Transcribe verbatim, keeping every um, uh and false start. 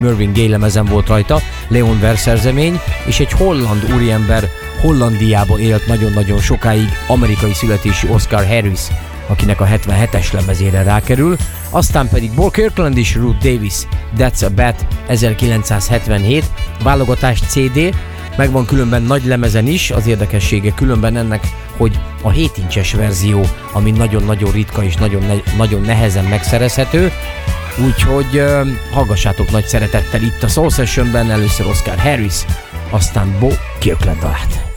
Marvin Gaye lemezen volt rajta, Leon verszerzemény, és egy holland úriember Hollandiába élt nagyon-nagyon sokáig, amerikai születésű Oscar Harris, akinek a hetvenhetes lemezére rákerül, aztán pedig Bob Kirkland és Ruth Davis, That's a Bet ezerkilencszázhetvenhét, válogatás cé dé, megvan különben nagy lemezen is, az érdekessége különben ennek, hogy a hét incses verzió, ami nagyon-nagyon ritka és nagyon, ne- nagyon nehezen megszerezhető, úgyhogy uh, hallgassátok nagy szeretettel itt a Soul Sessionben, először Oscar Harris, aztán Bob Kirkland dalát.